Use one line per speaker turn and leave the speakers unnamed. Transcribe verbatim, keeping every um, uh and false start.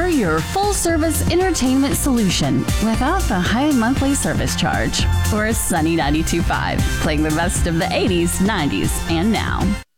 We're your full-service entertainment solution without the high monthly service charge. We're Sunny ninety-two point five, playing the best of the eighties, nineties, and now.